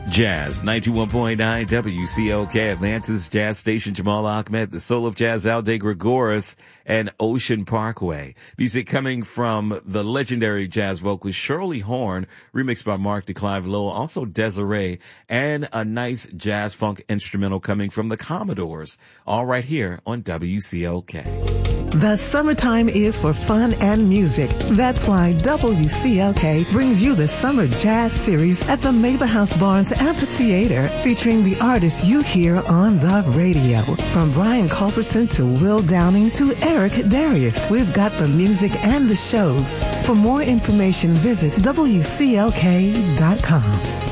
Jazz, 91.9 WCLK, Atlanta's Jazz Station. Jamal Ahmed, the Soul of Jazz, Alde Gregoris, and Ocean Parkway. Music coming from the legendary jazz vocalist Shirley Horn, remixed by Mark DeClive Lowell, also Desiree, and a nice jazz funk instrumental coming from the Commodores, all right here on WCLK. The summertime is for fun and music. That's why WCLK brings you the Summer Jazz Series at the Mabel House Barnes Amphitheater, featuring the artists you hear on the radio. From Brian Culbertson to Will Downing to Eric Darius, we've got the music and the shows. For more information, visit WCLK.com.